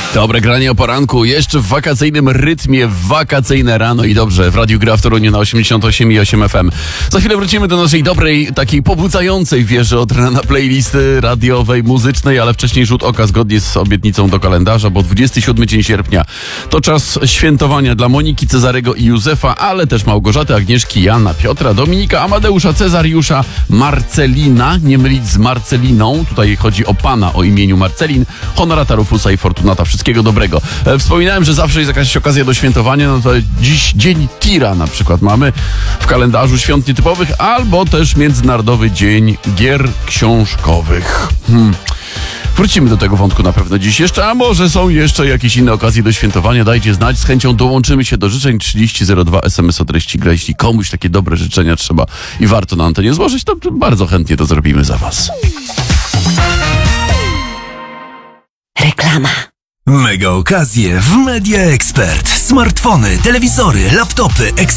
Dobre granie o poranku, jeszcze w wakacyjnym rytmie, w wakacyjne rano i dobrze, w Radiu Gra w Toruniu na 88,8 FM. Za chwilę wrócimy do naszej dobrej, takiej pobudzającej wieży od rana playlisty radiowej, muzycznej, ale wcześniej rzut oka zgodnie z obietnicą do kalendarza, bo 27 dzień sierpnia to czas świętowania dla Moniki, Cezarego i Józefa, ale też Małgorzaty, Agnieszki, Jana, Piotra, Dominika, Amadeusza, Cezariusza, Marcelina, nie mylić z Marceliną, tutaj chodzi o pana o imieniu Marcelin, Honorata, Rufusa i Fortunata. Wszystkiego dobrego. Wspominałem, że zawsze jest jakaś okazja do świętowania, no to dziś dzień tira na przykład mamy w kalendarzu świąt nietypowych, albo też Międzynarodowy Dzień Gier Książkowych. Wrócimy do tego wątku na pewno dziś jeszcze, a może są jeszcze jakieś inne okazje do świętowania. Dajcie znać, z chęcią dołączymy się do życzeń. 3002 SMS o treści gra. Jeśli komuś takie dobre życzenia trzeba i warto na antenie złożyć, to bardzo chętnie to zrobimy za was. Reklama. Mega okazje w Media Expert. Smartfony, telewizory, laptopy,